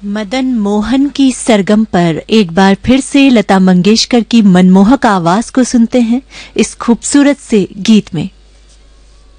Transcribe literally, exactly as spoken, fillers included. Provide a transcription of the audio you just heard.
मदन मोहन की सरगम पर एक बार फिर से लता मंगेशकर की मनमोहक आवाज को सुनते हैं इस खूबसूरत से गीत में।